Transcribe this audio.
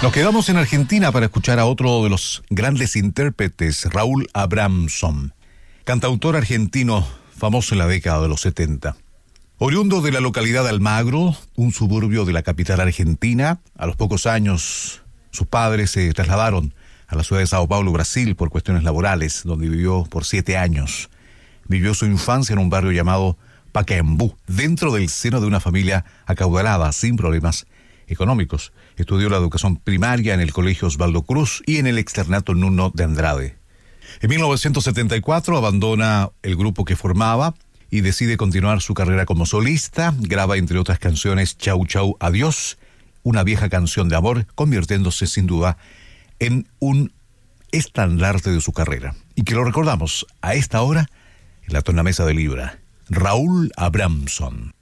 Nos quedamos en Argentina para escuchar a otro de los grandes intérpretes, Raúl Abramson, cantautor argentino famoso en la década de los 70. Oriundo de la localidad de Almagro, un suburbio de la capital argentina, a los pocos años sus padres se trasladaron a la ciudad de Sao Paulo, Brasil, por cuestiones laborales, donde vivió por 7 años. Vivió su infancia en un barrio llamado Pacaembu, dentro del seno de una familia acaudalada, sin problemas económicos. Estudió la educación primaria en el Colegio Osvaldo Cruz y en el Externato Nuno de Andrade. En 1974 abandona el grupo que formaba y decide continuar su carrera como solista. Graba, entre otras canciones, Chau Chau Adiós, una vieja canción de amor, convirtiéndose sin duda en un estandarte de su carrera. Y que lo recordamos a esta hora en la tornamesa de Libra. Raúl Abramson.